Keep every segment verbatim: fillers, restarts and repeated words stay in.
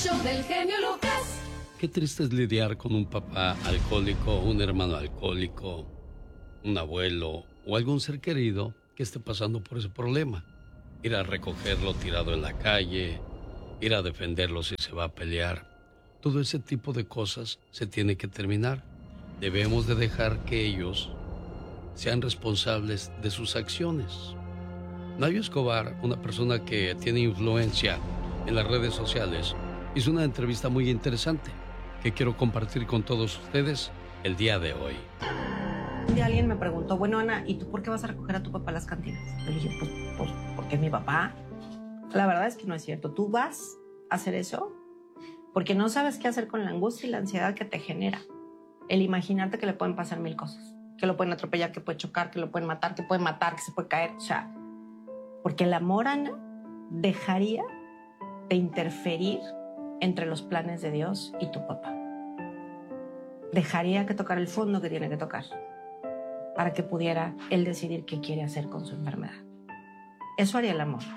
Show del genio Lucas. Qué triste es lidiar con un papá alcohólico, un hermano alcohólico, un abuelo o algún ser querido que esté pasando por ese problema. Ir a recogerlo tirado en la calle, ir a defenderlo si se va a pelear. Todo ese tipo de cosas se tiene que terminar. Debemos de dejar que ellos sean responsables de sus acciones. Nayo Escobar, una persona que tiene influencia en las redes sociales, hizo una entrevista muy interesante que quiero compartir con todos ustedes el día de hoy. Un día alguien me preguntó, bueno, Ana, ¿y tú por qué vas a recoger a tu papá a las cantinas? Yo le dije, pues, pues porque es mi papá. La verdad es que no es cierto. ¿Tú vas a hacer eso? Porque no sabes qué hacer con la angustia y la ansiedad que te genera. El imaginarte que le pueden pasar mil cosas. Que lo pueden atropellar, que puede chocar, que lo pueden matar, que puede matar, que se puede caer. O sea, porque el amor, Ana, dejaría de interferir entre los planes de Dios y tu papá. Dejaría que tocara el fondo que tiene que tocar para que pudiera él decidir qué quiere hacer con su enfermedad. Eso haría el amor.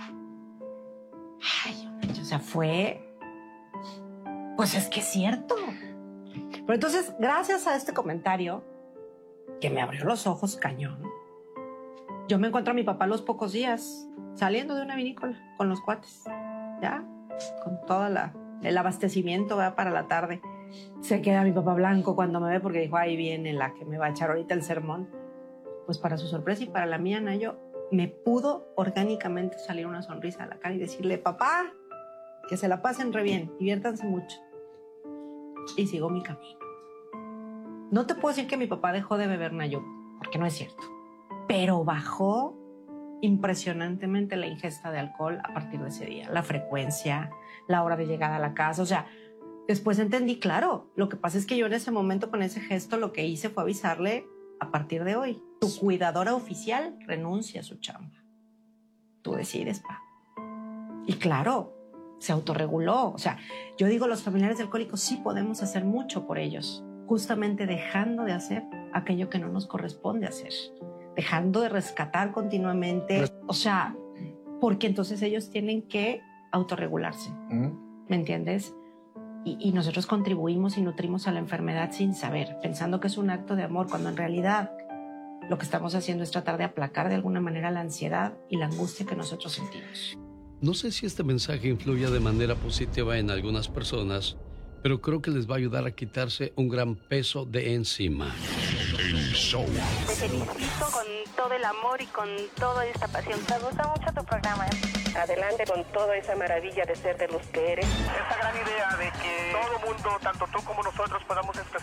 Ay, o sea, fue... Pues es que es cierto. Pero entonces, gracias a este comentario, que me abrió los ojos cañón, yo me encuentro a mi papá a los pocos días, saliendo de una vinícola con los cuates, ya, con todo la, el abastecimiento, ¿verdad? Para la tarde. Se queda mi papá blanco cuando me ve porque dijo, ahí viene la que me va a echar ahorita el sermón. Pues para su sorpresa y para la mía, Nayo, me pudo orgánicamente salir una sonrisa a la cara y decirle, papá, que se la pasen re bien, diviértanse mucho. Y sigo mi camino. No te puedo decir que mi papá dejó de beber, Nayo, porque no es cierto. Pero bajó impresionantemente la ingesta de alcohol a partir de ese día. La frecuencia, la hora de llegada a la casa. O sea, después entendí, claro, lo que pasa es que yo en ese momento con ese gesto lo que hice fue avisarle, a partir de hoy, tu cuidadora oficial renuncia a su chamba. Tú decides, pa. Y claro, se autorreguló. O sea, yo digo, los familiares de alcohólicos sí podemos hacer mucho por ellos, justamente dejando de hacer aquello que no nos corresponde hacer, dejando de rescatar continuamente. O sea, porque entonces ellos tienen que autorregularse. ¿Mm? ¿Me entiendes? Y, y nosotros contribuimos y nutrimos a la enfermedad sin saber, pensando que es un acto de amor, cuando en realidad lo que estamos haciendo es tratar de aplacar de alguna manera la ansiedad y la angustia que nosotros sentimos. No sé si este mensaje influya de manera positiva en algunas personas, pero creo que les va a ayudar a quitarse un gran peso de encima. El show. Te felicito con todo el amor y con toda esta pasión. Me gusta mucho tu programa. Adelante con toda esa maravilla de ser de los que eres. Esa gran idea de que todo mundo, tanto tú como nosotros, podamos expresar